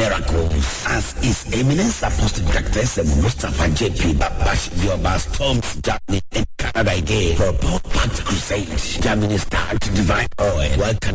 miracles as His Eminence Apostle Dr. Semu Mustafa J.P. Babash Dioba storms Germany and Canada again for a Packed Crusade. Germany start divine oil. Welcome.